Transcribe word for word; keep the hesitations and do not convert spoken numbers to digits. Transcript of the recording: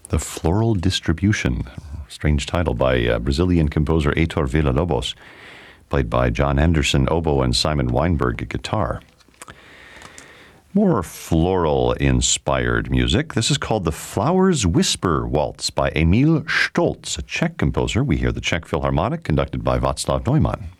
The Floral Distribution, strange title, by uh, Brazilian composer Heitor Villa-Lobos, played by John Anderson, oboe, and Simon Weinberg at guitar. More floral-inspired music. This is called the Flowers Whisper Waltz by Emil Stolz, a Czech composer. We hear the Czech Philharmonic, conducted by Václav Neumann.